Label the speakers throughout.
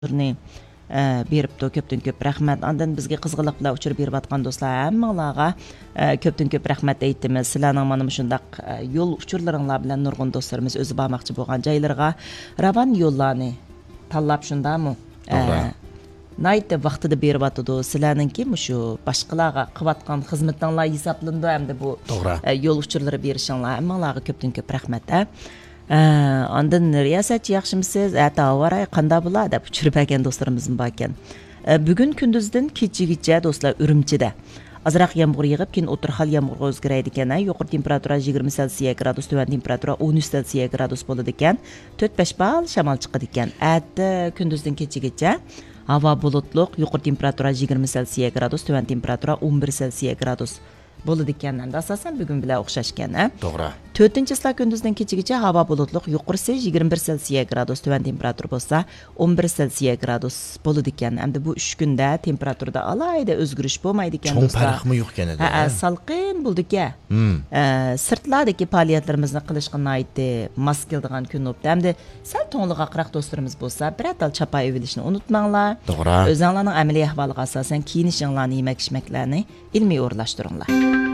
Speaker 1: beripdi, köpdün köp rahmat. Andan bizga qizg'iliq bilan uchirib berib atgan do'stlar hammalarga köpdün köp rahmat aytamiz. Sizlarning mana shundaq yo'l uchurlaringlar bilan nurg'un do'stlarimiz o'zi bormoqchi bo'lgan joylarga ravon yo'llarni tanlab shundami? Naytda vaqtida berib atadi. Sizlarningki shu boshqalarga qilayotgan xizmatinglar hisoblandi hamda bu yo'l uchurlari berishinglar hammalarga köpdün köp rahmat. Ondan riyosatchi yaxshimisiz? Atawaray qanda bo'lar deb uchirib bergan do'stlarimizning bor ekan. Bugun kunduzdan kechigacha do'stlar Urumchida azroq yomg'ir yig'ib, keyin o'tirxal yomg'irga o'zgaraydi ekan. Yuqori temperatura 20 Selsiya gradus, tuvan temperatura 13 Selsiya gradus bo'ladi ekan. 4-5 bal shamol chiqadi ekan. Atda kunduzdan kechigacha havo bulutliq, yuqori temperatura 20 Selsiya gradus, tuvan temperatura 11 Selsiya gradus bo'ladi ekan. Asosan bugun bilan o'xshashgan.
Speaker 2: To'g'ri.
Speaker 1: 4-slar kunduzdan kechigacha havo bulutliq, yuqorisi 21 Selsiya gradus, tuvan temperatura bo'lsa 11 Selsiya gradus bo'ladi ekan. Endi bu 3 kunda temperaturada alayda o'zgarish bo'lmaydi ekan
Speaker 2: do'stlar. Cho'ng farqmi yo'q ekan edi.
Speaker 1: Salqin bo'ldi-ku. Sirtlardagi faoliyatlarimizni qilishga aytdi, mos keladigan kun o'tdi. Endi sal to'nglig'aqroq do'stlarimiz bo'lsa, bir atal chapay olishni unutmanglar.
Speaker 2: To'g'ri.
Speaker 1: O'zinglarning amaliy ahvoliga asosan kiyinishinglarni, yemak-ichmaklarni ilmiy o'rlashtiringlar.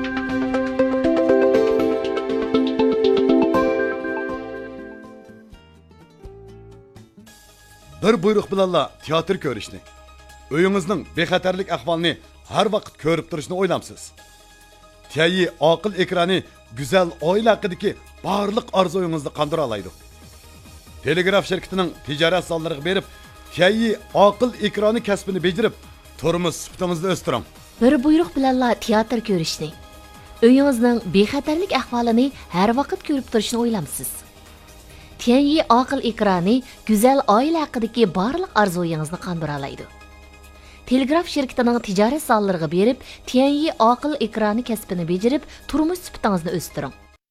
Speaker 3: Bir buyruq bilanla teatr ko'rishni, uyingizning bexatarlik ahvolini har vaqt ko'rib turishni o'ylamsiz. Tayi aql ekrani go'zal oila haqidagi barliq orzuyingizni qondira oladi. Telegraf shirkatining tijorat sonlariga berib, Tayi aql ekrani kasbini bejarib, turmush sifatingizni o'stiring.
Speaker 4: Bir buyruq bilanla teatr ko'rishni, uyingizning bexatarlik ahvolini har vaqt ko'rib turishni o'ylamsiz. Tianyi aql ekrani güzel oila haqidagi barliq orzuyingizni qondira oladi. Telegraf shirkatining tijorat sonlariga berib, Tianyi aql ekrani kasbini bejarib, turmush sifatingizni o'stiring.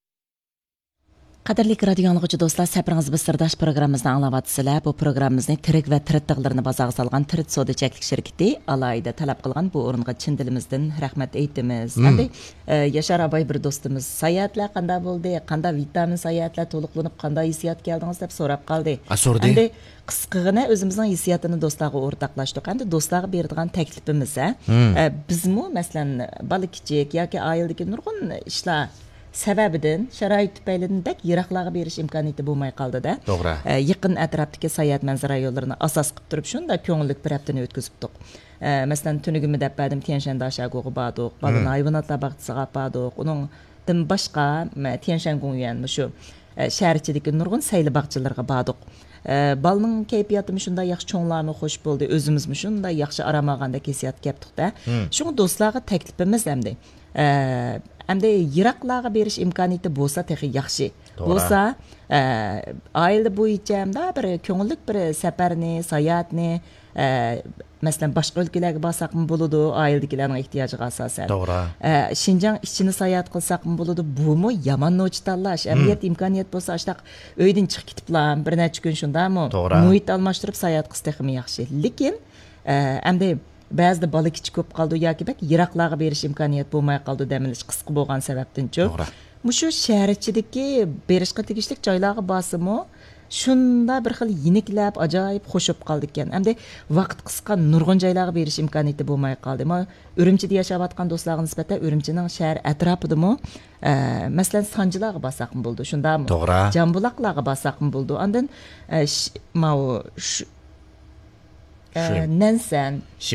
Speaker 1: Qadrli radio anglag'uchi do'stlar, safaringiz biz sirdosh programmamizni anglayapsizlar. Bu programmamizni tirik va tiritliqlarini bozorga solgan Tirit savdo cheklik shirkati alayda talab qilgan bu o'ringa chin dilimizdan rahmat aytamiz. Endi Yashar Abay bir do'stimiz sayohatlar qanday bo'ldi, qanday vitamin sayohatlar to'liqlanib, qanday hissiyot keldingiz deb so'rab qoldi. Endi qisqagina o'zimizning hissiyotini do'stlarga o'rtoqlashdik. Endi do'stlarga beradigan taklifimiz, bizmi masalan bola kichik yoki oiladagi nurg'un ishlar sababidan sharoit tufaylidan bak yiroqlarga berish imkoniyati bo'lmay qoldi-da.
Speaker 2: To'g'ri.
Speaker 1: Yaqin atrofdagi sayohat manzara yo'llarini asos qilib turib shunda ko'ngillik bir haftani o'tkazibdik. Masalan tunugimi deb berdim Tianshan Dashago'ga bordik, balani hayvonotlar bog'chasiga bordik. Uningdan boshqa Tianshan Gongyan shu shahar ichidagi nurg'un sayli bog'chalarga bordik. Balning kayfiyatimi shunday yaxshi cho'nglarni xush bo'ldi. O'zimizmi shunday yaxshi aramaganda hissiyot kelibdik-da. Shuni do'stlarga taklifimiz Endi yiroqlarga berish imkoniyati bo'lsa texi yaxshi. Bo'lsa, oila bo'yicha hamda bir ko'ngillik bir safarni, sayohatni, masalan boshqa o'lkalarga borsaqmi bo'ladi, oiladagilarning ehtiyojiga asosan.
Speaker 2: To'g'ri.
Speaker 1: Shinjang ichini sayohat qilsaqmi bo'ladi, bumi yomon noch tanlash. Amniyat imkoniyat bo'lsa, ashtaq uydan chiqib ketiblar, bir necha kun shundami? Muhit almashtirib sayohat qilsa texi yaxshi. Lekin endi ba'zida bola kichik ko'p qoldi yoki bak yiroqlarga berish imkoniyat bo'lmay qoldi demilish qisqa bo'lgan sababdan-chi. Mushu shahar ichidagi berishga tegishli joylarga borsimi, shunda bir xil yeniklab, ajoyib xo'shib qoldi ekan. Endi vaqt qisqa nurg'un joylarga berish imkoniyati bo'lmay qoldi. Urumchida yashayotgan do'stlarga nisbatan Urumchining shahar atrofidami, masalan Sanjilarga borsaqmi bo'ldi, shundami? Jambuloqlarga borsaqmi bo'ldi. Ondan Nansan,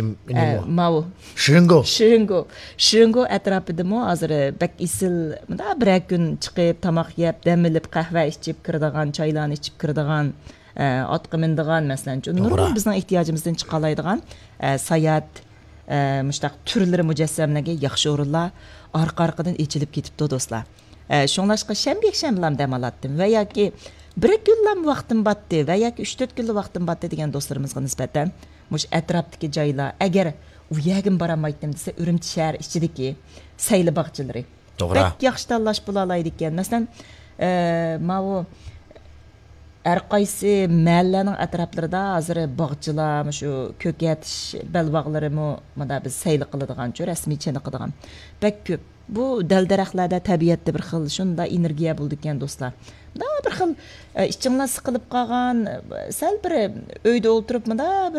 Speaker 1: Shungo atrofidami hozir bak isil, bunda bir kun chiqib tomoq yeb, damilib, qahva ichib kiradigan, choylarni ichib kiradigan, otga mindigan masalan, nurg'un bizning ehtiyojimizdan chiqa oladigan sayohat mushtaq turlari mujassamlarga yaxshi o'rinlar orqa-orqadan ichilib ketibdi do'stlar. Shunlashqa shanba-shanbalar dam olatdim va yoki bir kunlam vaqtim batdi va yoki 3-4 kunlik vaqtim batdi degan do'stlarimizga nisbatan mush atrofdagi joylar agar u yerga boramaydim desa Urumchi shahar ichidagi sayli bog'chalari bak yaxshi tanlash bo'la oladi ekan. Masalan, mana har qaysi mahallaning atroflarida hozir bog'chalar, shu ko'kat belbog'larimi mana biz sayli qiladigan, rasmiy chiniqadigan bak ko'p. bu dal-daraxtlarda tabiatda bir xil shunda energiya bo'ldi ekan do'stlar. Da bir xil ichinglar siqilib qolgan, sal bir uyda o'tiribmi da